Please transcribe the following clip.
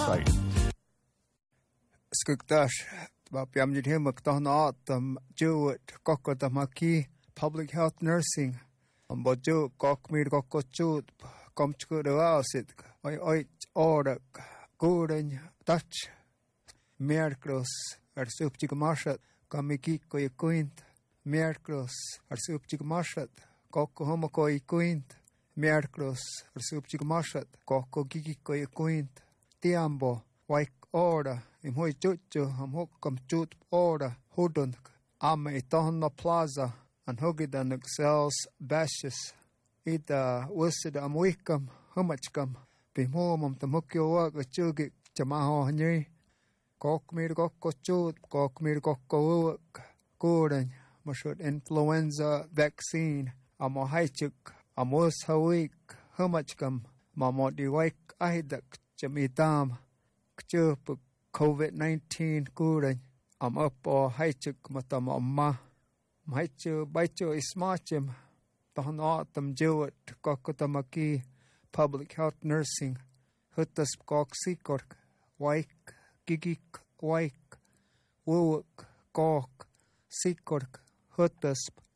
website. Skugdash, Bapiam Jim Tom Jewett, Kokotamaki, Public Health Nursing, Bojo, Kokmir Kokochut, Komchkudasit, Oit Ordak, Gordon, Dutch, Merkros, Arsupchik Marshat, Kamikiko Quint, Merkros, Arsupchik Marshat, Koko Homoko Quint, Merkros, Arsupchik Marshat, Koko Gikiko Quint, Tiambo, Waik Orda, im hoi chuchu, am hokkam chut orda, hudunk, am itahna plaza, an hugidan excels bashes, ida wusid am wikam, humachkam, bimhomam tam hukyo wak a chugik, chamaho hanyi, kokmir kokko chut, kokmir kokko uwak, kuren, mashut influenza vaccine, am ohaichuk, am wus hawik, humachkam, mamot diwaik ahidak, chamitam, kchupuk, COVID-19 kuren am up or haichuk matam amma haichu baichu ismachim tahnatam jewet kokotamaki public health nursing hutas kok sikork waik gigik waik wuwak kok sikork hutas